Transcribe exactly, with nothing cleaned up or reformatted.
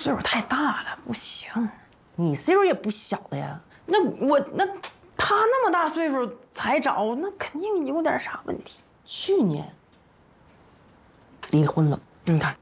岁数太大了，不行。 你岁数也不小了呀。 那我那他那么大岁数才找，那肯定有点啥问题。 去年离婚了， 你看，